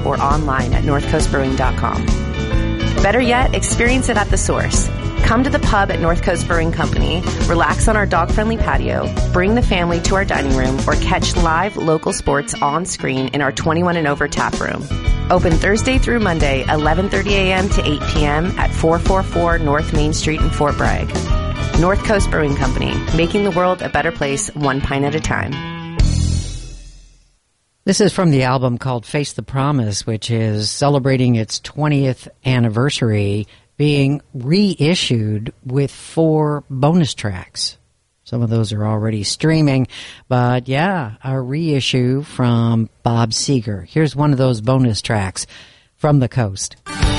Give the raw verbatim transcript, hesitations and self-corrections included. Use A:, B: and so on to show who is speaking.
A: or online at north coast brewing dot com. Better yet, experience it at the source. Come to the pub at North Coast Brewing Company, relax on our dog-friendly patio, bring the family to our dining room, or catch live local sports on screen in our twenty-one and over tap room. Open Thursday through Monday, eleven thirty a.m. to eight p.m. at four forty-four North Main Street in Fort Bragg. North Coast Brewing Company, making the world a better place one pint at a time.
B: This is from the album called Face the Promise, which is celebrating its twentieth anniversary, being reissued with four bonus tracks. Some of those are already streaming, but yeah, a reissue from Bob Seger. Here's one of those bonus tracks, From the Coast.